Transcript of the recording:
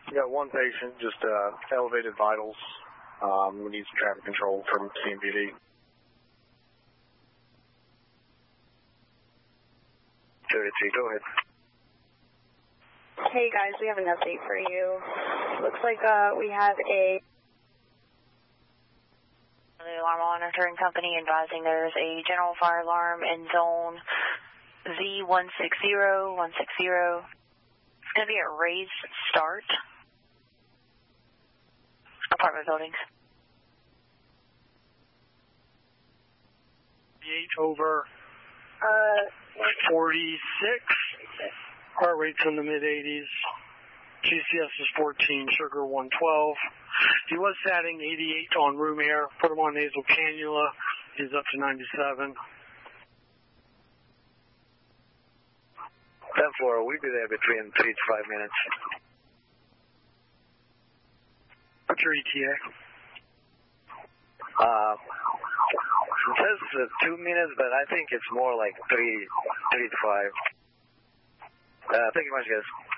We got one patient, just elevated vitals. We need some traffic control from CMPD. Go ahead. Hey guys, we have an update for you. Looks like we have the alarm monitoring company advising there's a general fire alarm in zone Z160. It's going to be a raised start. Apartment buildings. 8 over 46. Heart rate's in the mid-80s. GCS is 14, sugar 112. He was satting 88 on room air. Put him on nasal cannula. He's up to 97. 10 floor, we'll be there between 3 to 5 minutes. What's your ETA? It says 2 minutes, but I think it's more like 3 to 5. Thank you much, guys.